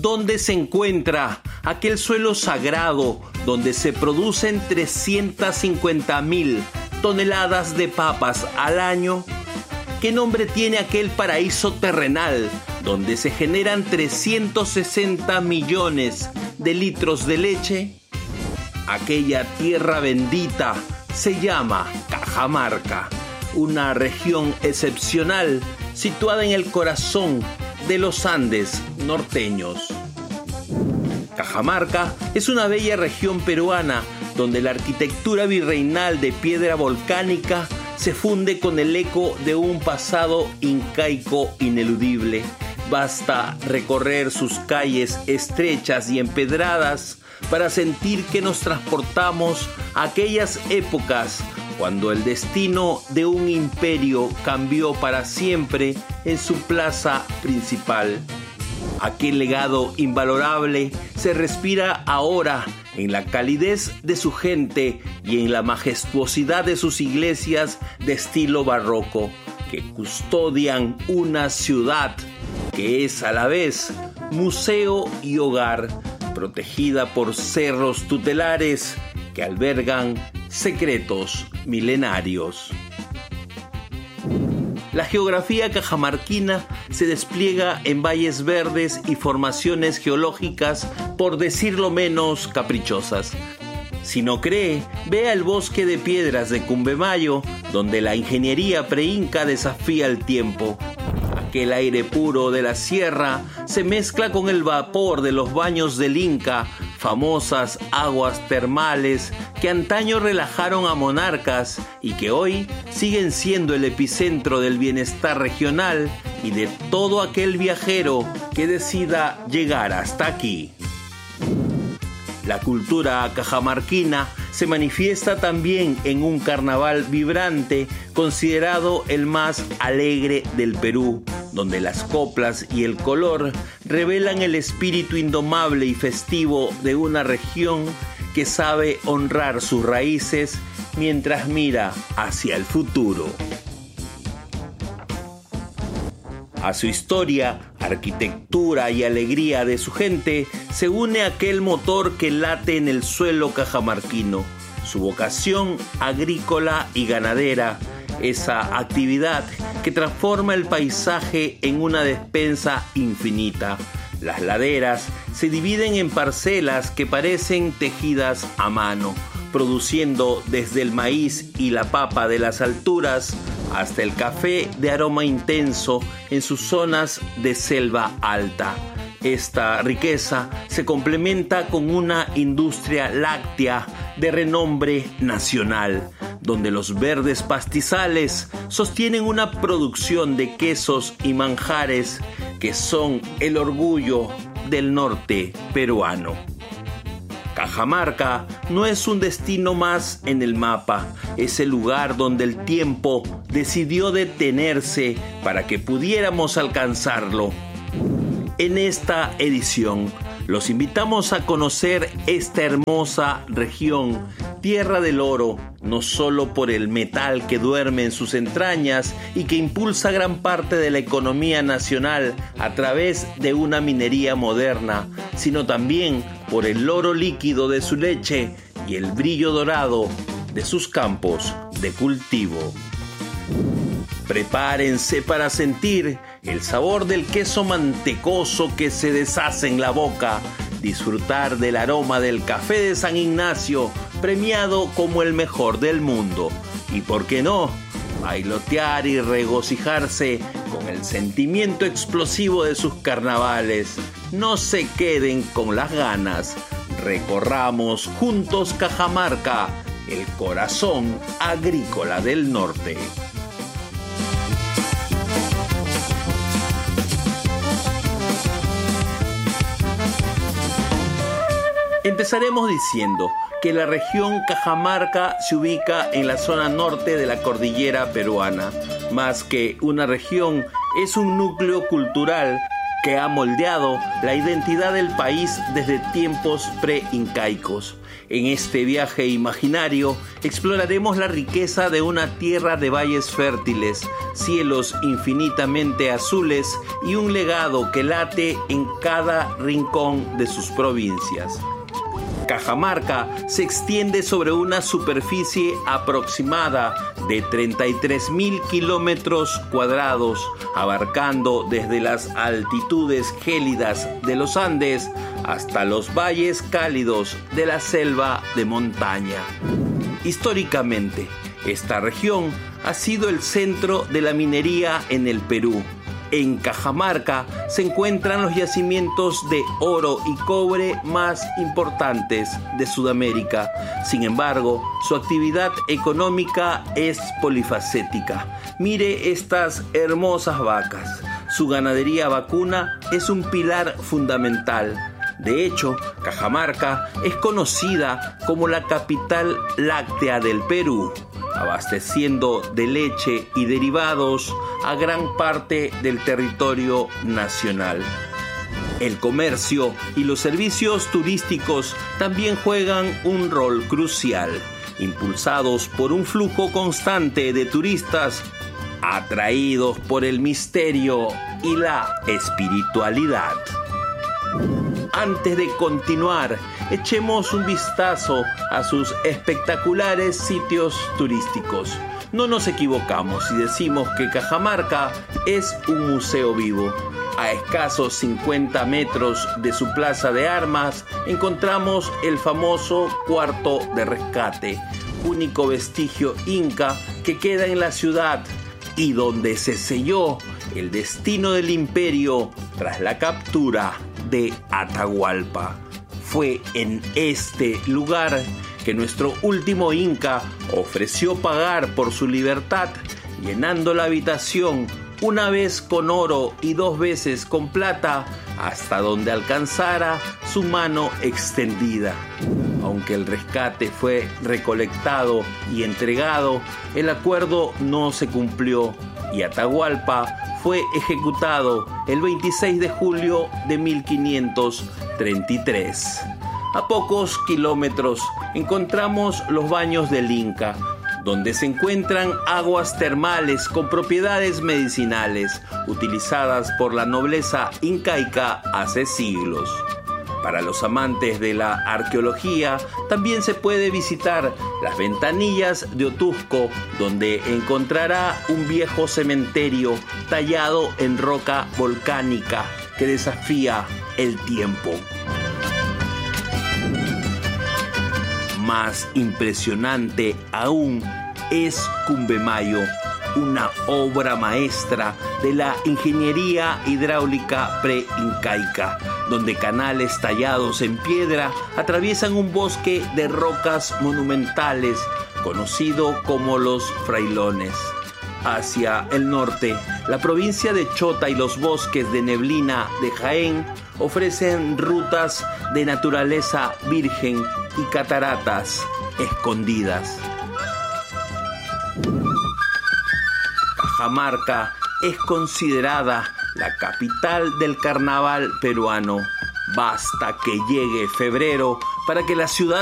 ¿Dónde se encuentra aquel suelo sagrado donde se producen 350,000 toneladas de papas al año? ¿Qué nombre tiene aquel paraíso terrenal donde se generan 360 millones de litros de leche? Aquella tierra bendita se llama Cajamarca, una región excepcional situada en el corazón de los Andes norteños. Cajamarca es una bella región peruana donde la arquitectura virreinal de piedra volcánica se funde con el eco de un pasado incaico ineludible. Basta recorrer sus calles estrechas y empedradas para sentir que nos transportamos a aquellas épocas cuando el destino de un imperio cambió para siempre en su plaza principal. Aquel legado invalorable se respira ahora en la calidez de su gente y en la majestuosidad de sus iglesias de estilo barroco, que custodian una ciudad que es a la vez museo y hogar, protegida por cerros tutelares que albergan secretos milenarios. La geografía cajamarquina se despliega en valles verdes y formaciones geológicas, por decirlo menos, caprichosas. Si no cree, vea el bosque de piedras de Cumbemayo, donde la ingeniería preinca desafía el tiempo. Aquel aire puro de la sierra se mezcla con el vapor de los baños del Inca, famosas aguas termales que antaño relajaron a monarcas y que hoy siguen siendo el epicentro del bienestar regional y de todo aquel viajero que decida llegar hasta aquí. La cultura cajamarquina se manifiesta también en un carnaval vibrante, considerado el más alegre del Perú, donde las coplas y el color revelan el espíritu indomable y festivo de una región que sabe honrar sus raíces mientras mira hacia el futuro. A su historia, arquitectura y alegría de su gente se une aquel motor que late en el suelo cajamarquino, su vocación agrícola y ganadera, esa actividad que transforma el paisaje en una despensa infinita. Las laderas se dividen en parcelas que parecen tejidas a mano, produciendo desde el maíz y la papa de las alturas hasta el café de aroma intenso en sus zonas de selva alta. Esta riqueza se complementa con una industria láctea de renombre nacional, donde los verdes pastizales sostienen una producción de quesos y manjares que son el orgullo del norte peruano. Cajamarca no es un destino más en el mapa, es el lugar donde el tiempo decidió detenerse para que pudiéramos alcanzarlo. En esta edición los invitamos a conocer esta hermosa región, tierra del oro, no solo por el metal que duerme en sus entrañas y que impulsa gran parte de la economía nacional a través de una minería moderna, sino también por el oro líquido de su leche y el brillo dorado de sus campos de cultivo. Prepárense para sentir el sabor del queso mantecoso que se deshace en la boca, disfrutar del aroma del café de San Ignacio, premiado como el mejor del mundo, y por qué no, bailotear y regocijarse con el sentimiento explosivo de sus carnavales. No se queden con las ganas, recorramos juntos Cajamarca, el corazón agrícola del norte. Empezaremos diciendo que la región Cajamarca se ubica en la zona norte de la cordillera peruana. Más que una región, es un núcleo cultural que ha moldeado la identidad del país desde tiempos pre-incaicos. En este viaje imaginario exploraremos la riqueza de una tierra de valles fértiles, cielos infinitamente azules y un legado que late en cada rincón de sus provincias. Cajamarca se extiende sobre una superficie aproximada de 33.000 kilómetros cuadrados, abarcando desde las altitudes gélidas de los Andes hasta los valles cálidos de la selva de montaña. Históricamente, esta región ha sido el centro de la minería en el Perú. En Cajamarca se encuentran los yacimientos de oro y cobre más importantes de Sudamérica. Sin embargo, su actividad económica es polifacética. Mire estas hermosas vacas. Su ganadería vacuna es un pilar fundamental. De hecho, Cajamarca es conocida como la capital láctea del Perú, abasteciendo de leche y derivados a gran parte del territorio nacional. El comercio y los servicios turísticos también juegan un rol crucial, impulsados por un flujo constante de turistas atraídos por el misterio y la espiritualidad. Antes de continuar, echemos un vistazo a sus espectaculares sitios turísticos. No nos equivocamos si decimos que Cajamarca es un museo vivo. A escasos 50 metros de su plaza de armas encontramos el famoso Cuarto de Rescate, único vestigio inca que queda en la ciudad y donde se selló el destino del imperio tras la captura de Atahualpa. Fue en este lugar que nuestro último inca ofreció pagar por su libertad, llenando la habitación una vez con oro y 2 veces con plata, hasta donde alcanzara su mano extendida. Aunque el rescate fue recolectado y entregado, el acuerdo no se cumplió y Atahualpa fue ejecutado el 26 de julio de 1533. A pocos kilómetros encontramos los baños del Inca, donde se encuentran aguas termales con propiedades medicinales, utilizadas por la nobleza incaica hace siglos. Para los amantes de la arqueología, también se puede visitar las ventanillas de Otusco, donde encontrará un viejo cementerio tallado en roca volcánica que desafía el tiempo. Más impresionante aún es Cumbemayo, una obra maestra de la ingeniería hidráulica pre-incaica, donde canales tallados en piedra atraviesan un bosque de rocas monumentales conocido como los Frailones. Hacia el norte, la provincia de Chota y los bosques de neblina de Jaén ofrecen rutas de naturaleza virgen y cataratas escondidas. Cajamarca es considerada la capital del carnaval peruano. Basta que llegue febrero para que la ciudad